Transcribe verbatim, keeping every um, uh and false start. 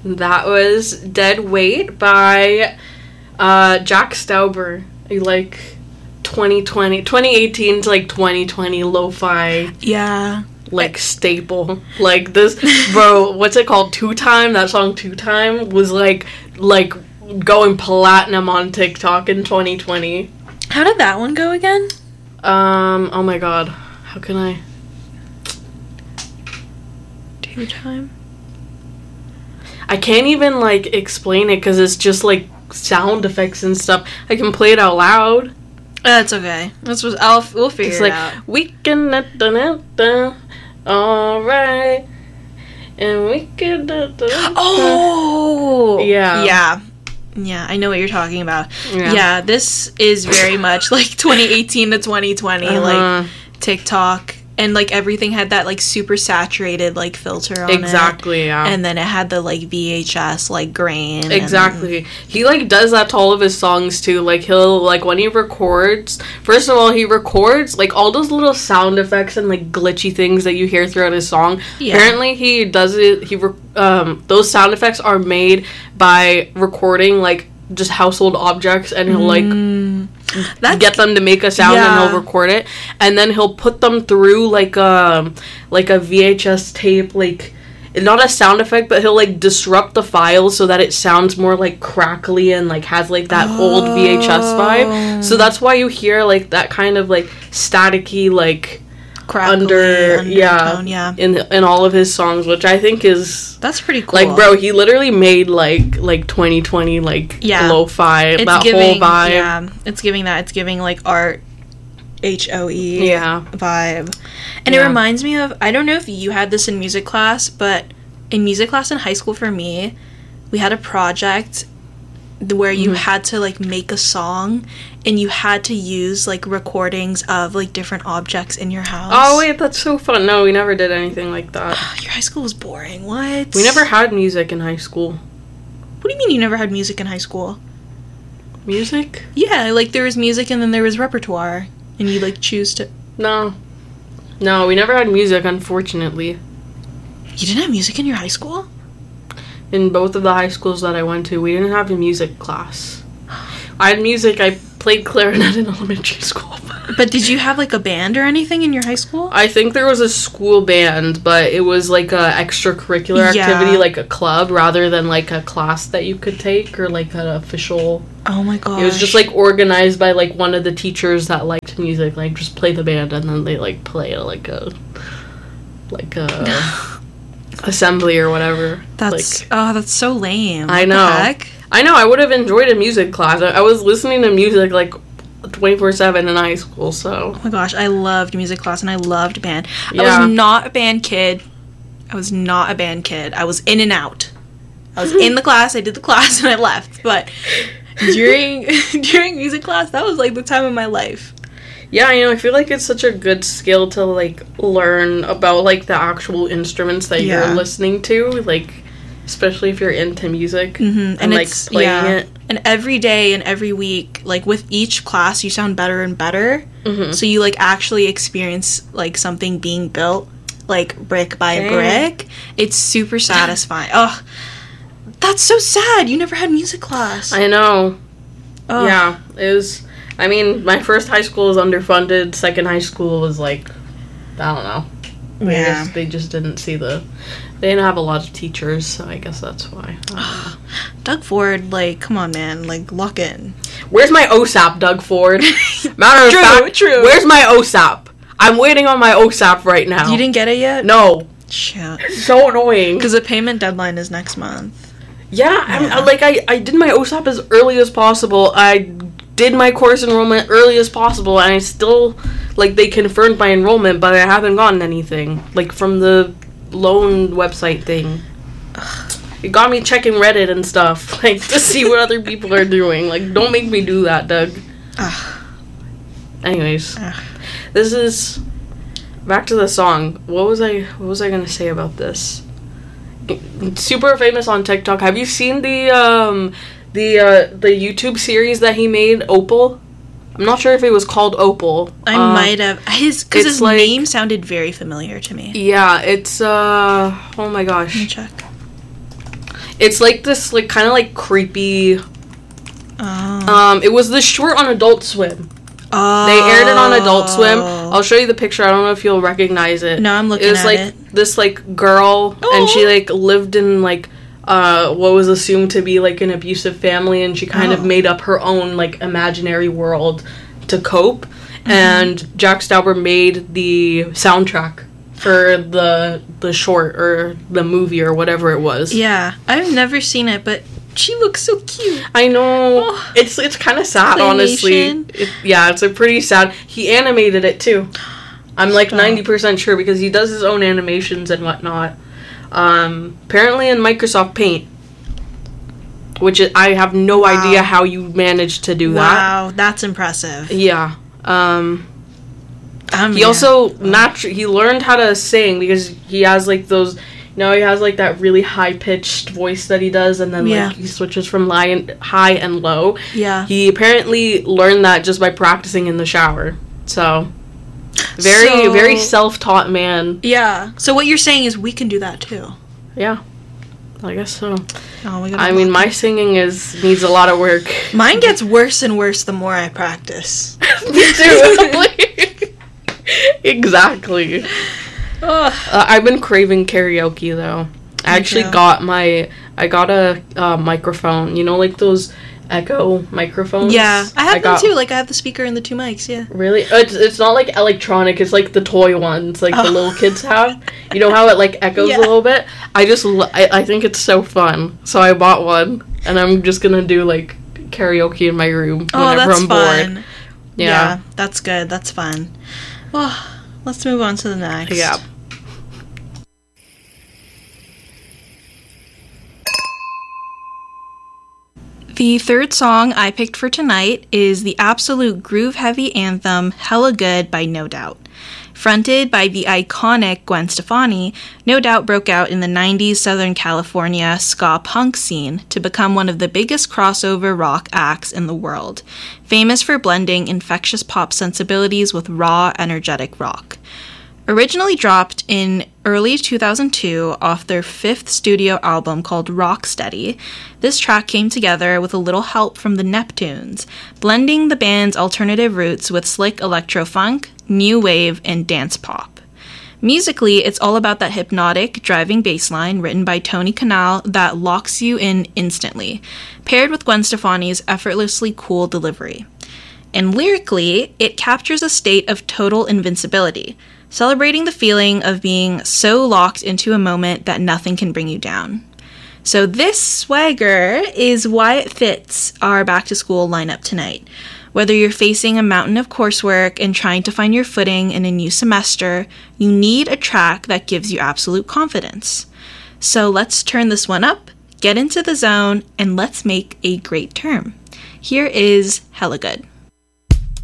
That was Dead Weight by uh, Jack Stauber. I like twenty twenty, twenty eighteen to like twenty twenty lo-fi. Yeah. Like staple. Like this, bro, what's it called? Two Time? That song Two Time was like, like going platinum on TikTok in twenty twenty. How did that one go again? Um, oh my god. How can I? Two Time? I can't even, like, explain it because it's just, like, sound effects and stuff. I can play it out loud. That's okay. That's what I'll we'll figure It's it like, out. we can da, da, da, da, all right, and we can da, da, da, Oh! Yeah. Yeah. Yeah, I know what you're talking about. Yeah. Yeah, this is very much like twenty eighteen to twenty twenty, Uh-huh. like TikTok. And, like, everything had that, like, super saturated, like, filter on it. Exactly, yeah. And then it had the, like, V H S, like, grain. Exactly. He, like, does that to all of his songs, too. Like, he'll, like, when he records... First of all, he records, like, all those little sound effects and, like, glitchy things that you hear throughout his song. Yeah. Apparently, he does it... He re- um, those sound effects are made by recording, like, just household objects, and he'll, like... Mm. That's, get them to make a sound yeah. and he'll record it, and then he'll put them through like a like a V H S tape, like not a sound effect, but he'll like disrupt the file so that it sounds more like crackly and like has like that oh. old V H S vibe. So that's why you hear like that kind of like staticky like crackly under yeah yeah in in all of his songs, which I think is that's pretty cool. Like, bro, he literally made like like twenty twenty like yeah. lo-fi, it's that giving, whole vibe. Yeah, it's giving that. It's giving like art, H O E yeah vibe, and yeah. it reminds me of, I don't know if you had this in music class, but in music class in high school for me, we had a project where you mm-hmm. had to like make a song and you had to use like recordings of like different objects in your house. Oh wait, that's so fun. No, we never did anything like that. Your high school was boring. What? We never had music in high school. What do you mean you never had music in high school? Music? Yeah, like there was music and then there was repertoire and you like choose to... No. No, we never had music, unfortunately. You didn't have music in your high school? In both of the high schools that I went to, we didn't have a music class. I had music, I played clarinet in elementary school. But did you have, like, a band or anything in your high school? I think there was a school band, but it was, like, a extracurricular yeah. activity, like a club, rather than, like, a class that you could take, or, like, an official... Oh, my gosh. It was just, like, organized by, like, one of the teachers that liked music, like, just play the band, and then they, like, play, like, a... Like, a... assembly or whatever. That's... Like, oh, that's so lame. I what know. The heck? I know, I would have enjoyed a music class. I, I was listening to music, like, twenty-four seven in high school, so... Oh my gosh, I loved music class and I loved band. Yeah. I was not a band kid. I was not a band kid. I was in and out. I was in the class, I did the class, and I left. But during during music class, that was, like, the time of my life. Yeah, you know, I feel like it's such a good skill to, like, learn about, like, the actual instruments that yeah. you're listening to, like, especially if you're into music, mm-hmm. and, and like, it's, playing yeah. it. And every day and every week, like, with each class, you sound better and better. Mm-hmm. So you, like, actually experience, like, something being built, like, brick by Dang. brick. It's super satisfying. Oh, that's so sad. You never had music class. I know. Oh. Yeah, it was... I mean, my first high school was underfunded. Second high school was, like, I don't know. I Yeah. guess they just didn't see the... They didn't have a lot of teachers, so I guess that's why. Doug Ford, like, come on, man. Like, lock in. Where's my O S A P, Doug Ford? Matter of true, fact, true. Where's my O S A P? I'm waiting on my O S A P right now. You didn't get it yet? No. Shit. So annoying. Because the payment deadline is next month. Yeah, yeah. I'm, like, I, I did my O S A P as early as possible. I did my course enrollment early as possible, and I still, like, they confirmed my enrollment, but I haven't gotten anything. Like, from the loan website thing. It got me checking Reddit and stuff, like, to see what other people are doing. Like, don't make me do that, Doug. Ugh. Anyways, Ugh. this is... Back to the song. What was I, what was I gonna say about this? Super famous on TikTok. Have you seen the, um... The, uh, the YouTube series that he made, Opal? I'm not sure if it was called Opal. I uh, might have. His Because his like, name sounded very familiar to me. Yeah, it's, uh... Oh my gosh. Let me check. It's like this, like, kind of like creepy. Oh. Um, it was this short on Adult Swim. Oh. They aired it on Adult Swim. I'll show you the picture. I don't know if you'll recognize it. No, I'm looking it was at like it. This like girl, Oh. and she like lived in like uh what was assumed to be like an abusive family, and she kind Oh. of made up her own like imaginary world to cope. Mm-hmm. And Jack Stauber made the soundtrack for the the short or the movie or whatever it was. Yeah, I've never seen it, but she looks so cute. I know. Oh. It's it's kind of sad, Claymation. honestly. It, yeah, it's a pretty sad. He animated it too. I'm like Stop. ninety percent sure because he does his own animations and whatnot. Um, apparently in Microsoft Paint, which is, I have no Wow. idea how you managed to do that. Wow, that's impressive. Yeah. Um, Um, he yeah. also natu- he learned how to sing because he has like those. You know, he has like that really high pitched voice that he does, and then Yeah. like he switches from high and high and low. Yeah. He apparently learned that just by practicing in the shower. So, very, So- very self-taught man. Yeah. So what you're saying is we can do that too. Yeah, I guess so. Oh, we gotta I mean, look. my singing is needs a lot of work. Mine gets worse and worse the more I practice. Me too. Exactly. Ugh. Uh, I've been craving karaoke though. I Me actually too. got my I got a uh, microphone. You know, like those Echo microphones. Yeah, I have got- them too. Like I have the speaker and the two mics. Yeah. Really? It's, it's not like electronic. It's like the toy ones, like the Oh. little kids have. You know how it like echoes Yeah. a little bit. I just l- I, I think it's so fun. So I bought one, and I'm just gonna do like karaoke in my room Oh, whenever that's I'm bored. fun. Yeah. that's good. That's fun. Well, let's move on to the next. Yeah. The third song I picked for tonight is the absolute groove-heavy anthem Hella Good by No Doubt. Fronted by the iconic Gwen Stefani, No Doubt broke out in the nineties Southern California ska punk scene to become one of the biggest crossover rock acts in the world, famous for blending infectious pop sensibilities with raw, energetic rock. Originally dropped in early two thousand two off their fifth studio album called Rocksteady, this track came together with a little help from the Neptunes, blending the band's alternative roots with slick electro-funk, new wave, and dance pop. Musically, it's all about that hypnotic, driving bass line written by Tony Kanal that locks you in instantly, paired with Gwen Stefani's effortlessly cool delivery. And lyrically, it captures a state of total invincibility, celebrating the feeling of being so locked into a moment that nothing can bring you down. So this swagger is why it fits our back-to-school lineup tonight. Whether you're facing a mountain of coursework and trying to find your footing in a new semester, you need a track that gives you absolute confidence. So let's turn this one up, get into the zone, and let's make a great term. Here is Hella Good.